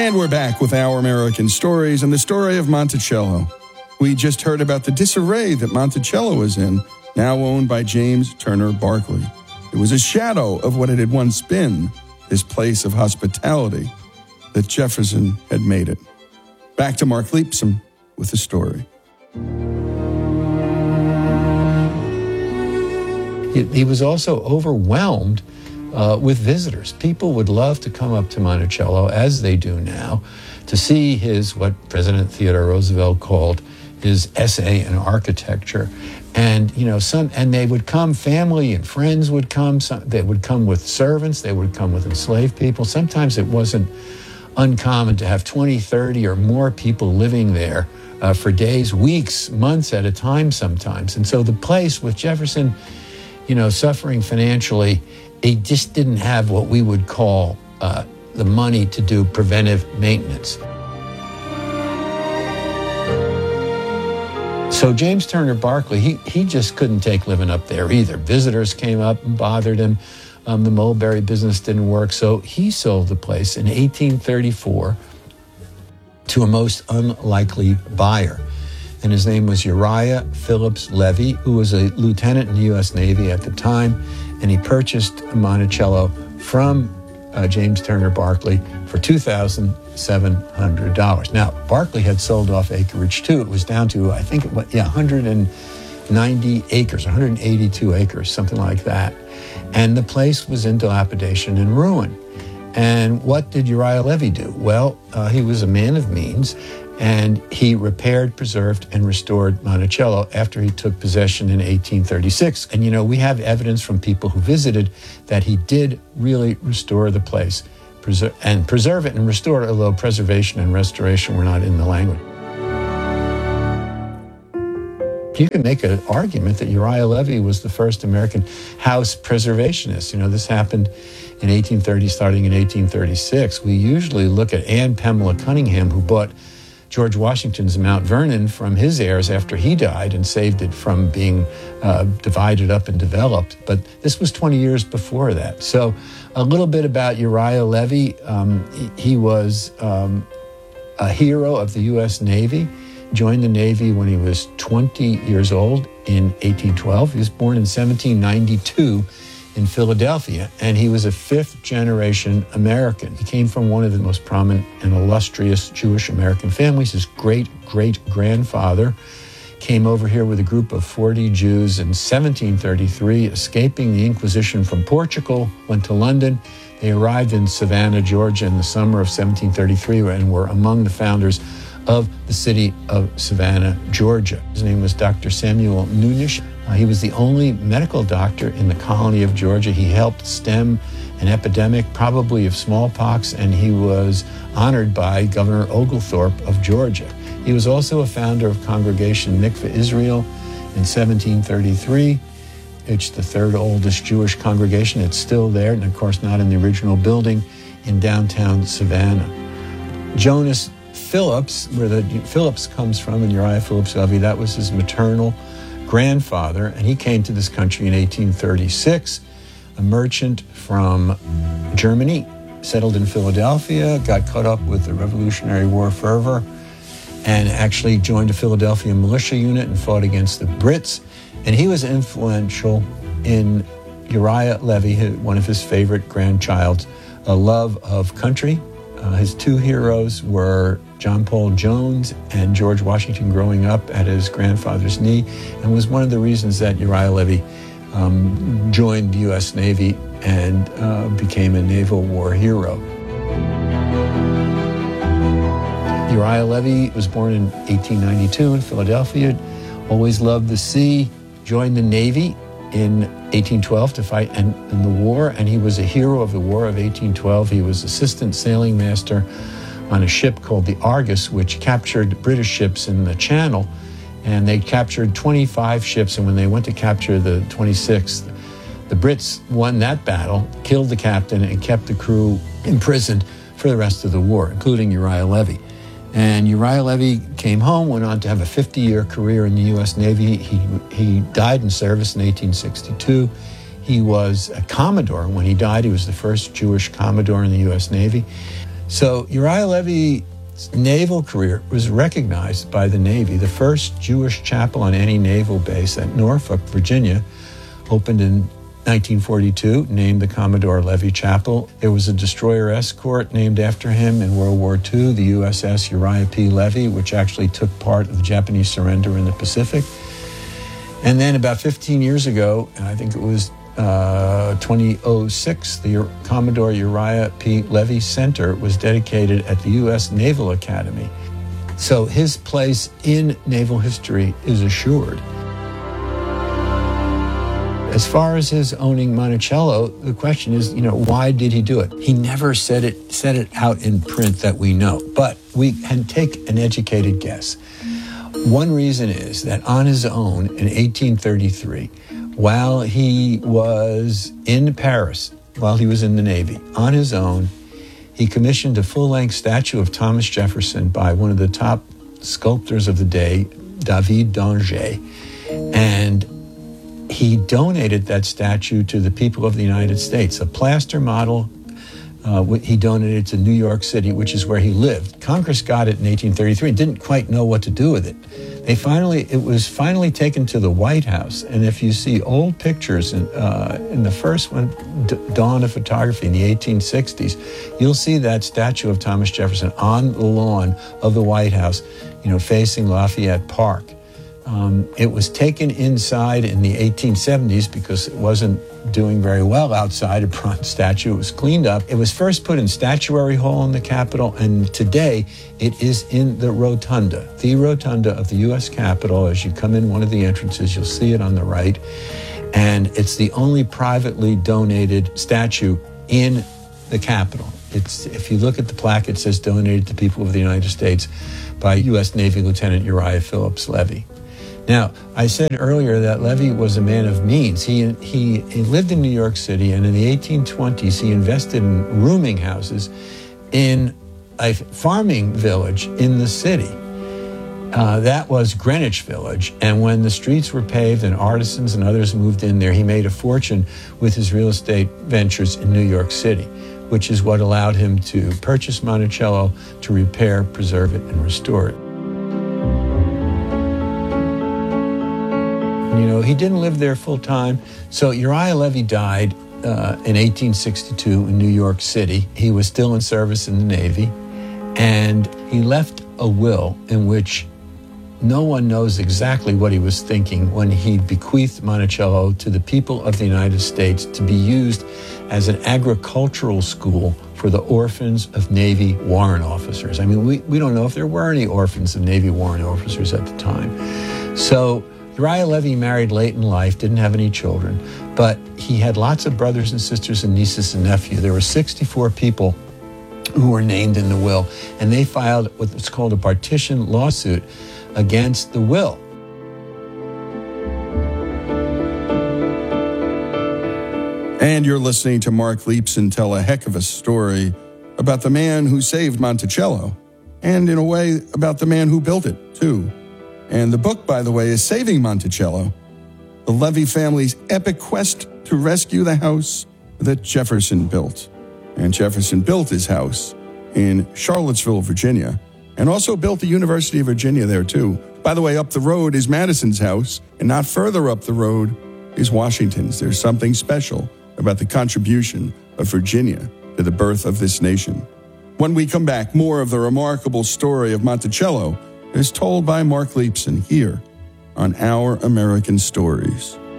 And we're back with Our American Stories and the story of Monticello. We just heard about the disarray that Monticello was in, now owned by James Turner Barclay. It was a shadow of what it had once been, this place of hospitality that Jefferson had made it. Back to Mark Leipsam with the story. He was also overwhelmed with visitors. People would love to come up to Monticello, as they do now, to see his, what President Theodore Roosevelt called his essay in architecture. And, and they would come, family and friends would come. They would come with servants. They would come with enslaved people. Sometimes it wasn't uncommon to have 20, 30 or more people living there for days, weeks, months at a time sometimes. And so the place with Jefferson, suffering financially, he just didn't have what we would call the money to do preventive maintenance. So James Turner Barclay, he just couldn't take living up there either. Visitors came up and bothered him. The mulberry business didn't work, so he sold the place in 1834 to a most unlikely buyer. And his name was Uriah Phillips Levy, who was a lieutenant in the U.S. Navy at the time, and he purchased Monticello from James Turner Barclay for $2,700. Now, Barclay had sold off acreage too. It was down to, I think, 190 acres, 182 acres, something like that. And the place was in dilapidation and ruin. And what did Uriah Levy do? Well, he was a man of means, and he repaired, preserved, and restored Monticello after he took possession in 1836. And, we have evidence from people who visited that he did really restore the place, preserve it and restore it, although preservation and restoration were not in the language. You can make an argument that Uriah Levy was the first American house preservationist. This happened in 1830, starting in 1836. We usually look at Anne Pamela Cunningham, who bought George Washington's Mount Vernon from his heirs after he died and saved it from being divided up and developed. But this was 20 years before that. So a little bit about Uriah Levy. He was a hero of the U.S. Navy. Joined the Navy when he was 20 years old in 1812. He was born in 1792 in Philadelphia, and he was a fifth-generation American. He came from one of the most prominent and illustrious Jewish American families. His great-great-grandfather came over here with a group of 40 Jews in 1733, escaping the Inquisition from Portugal, went to London. They arrived in Savannah, Georgia in the summer of 1733 and were among the founders of the city of Savannah, Georgia. His name was Dr. Samuel Nunish. He was the only medical doctor in the colony of Georgia. He helped stem an epidemic, probably of smallpox, and he was honored by Governor Oglethorpe of Georgia. He was also a founder of Congregation Mikveh Israel in 1733. It's the third oldest Jewish congregation. It's still there, and of course not in the original building in downtown Savannah. Jonas Phillips, where the Phillips comes from, and Uriah Phillips Levy, that was his maternal grandfather, and he came to this country in 1836, a merchant from Germany, settled in Philadelphia, got caught up with the Revolutionary War fervor, and actually joined a Philadelphia militia unit and fought against the Brits. And he was influential in Uriah Levy, one of his favorite grandchild's, a love of country. His two heroes were John Paul Jones and George Washington growing up at his grandfather's knee, and was one of the reasons that Uriah Levy joined the U.S. Navy and became a Naval War hero. Uriah Levy was born in 1892 in Philadelphia, always loved the sea, joined the Navy in 1812 to fight in the war, and he was a hero of the War of 1812. He was assistant sailing master on a ship called the Argus, which captured British ships in the Channel, and they captured 25 ships, and when they went to capture the 26th, the Brits won that battle, killed the captain, and kept the crew imprisoned for the rest of the war, including Uriah Levy. And Uriah Levy came home, went on to have a 50-year career in the U.S. Navy. He died in service in 1862. He was a Commodore when he died. He was the first Jewish Commodore in the U.S. Navy. So Uriah Levy's naval career was recognized by the Navy. The first Jewish chapel on any naval base at Norfolk, Virginia, opened in 1942, named the Commodore Levy Chapel. There was a destroyer escort named after him in World War II, the USS Uriah P. Levy, which actually took part of the Japanese surrender in the Pacific. And then about 15 years ago, and I think it was 2006, the Commodore Uriah P. Levy Center was dedicated at the U.S. Naval Academy. So his place in naval history is assured. As far as his owning Monticello, the question is, why did he do it? He never said it out in print that we know, but we can take an educated guess. One reason is that on his own in 1833, while he was in Paris, while he was in the Navy, on his own, he commissioned a full-length statue of Thomas Jefferson by one of the top sculptors of the day, David d'Angers, and he donated that statue to the people of the United States. A plaster model he donated to New York City, which is where he lived. Congress got it in 1833 and didn't quite know what to do with it. It was finally taken to the White House. And if you see old pictures in the first one, dawn of photography in the 1860s, you'll see that statue of Thomas Jefferson on the lawn of the White House, facing Lafayette Park. It was taken inside in the 1870s because it wasn't doing very well outside. A bronze statue. It was cleaned up. It was first put in Statuary Hall in the Capitol, and today it is in the rotunda of the U.S. Capitol. As you come in one of the entrances, you'll see it on the right, and it's the only privately donated statue in the Capitol. If you look at the plaque, it says donated to people of the United States by U.S. Navy Lieutenant Uriah Phillips Levy. Now, I said earlier that Levy was a man of means. He lived in New York City, and in the 1820s, he invested in rooming houses in a farming village in the city. That was Greenwich Village, and when the streets were paved and artisans and others moved in there, he made a fortune with his real estate ventures in New York City, which is what allowed him to purchase Monticello, to repair, preserve it, and restore it. He didn't live there full time. So Uriah Levy died in 1862 in New York City. He was still in service in the Navy, and he left a will in which no one knows exactly what he was thinking when he bequeathed Monticello to the people of the United States to be used as an agricultural school for the orphans of Navy warrant officers. I mean, we don't know if there were any orphans of Navy warrant officers at the time. So Uriah Levy married late in life, didn't have any children, but he had lots of brothers and sisters and nieces and nephews. There were 64 people who were named in the will, and they filed what's called a partition lawsuit against the will. And you're listening to Mark Leibson tell a heck of a story about the man who saved Monticello, and in a way about the man who built it, too. And the book, by the way, is Saving Monticello, the Levy family's epic quest to rescue the house that Jefferson built. And Jefferson built his house in Charlottesville, Virginia, and also built the University of Virginia there, too. By the way, up the road is Madison's house, and not further up the road is Washington's. There's something special about the contribution of Virginia to the birth of this nation. When we come back, more of the remarkable story of Monticello is told by Mark Leibson here on Our American Stories.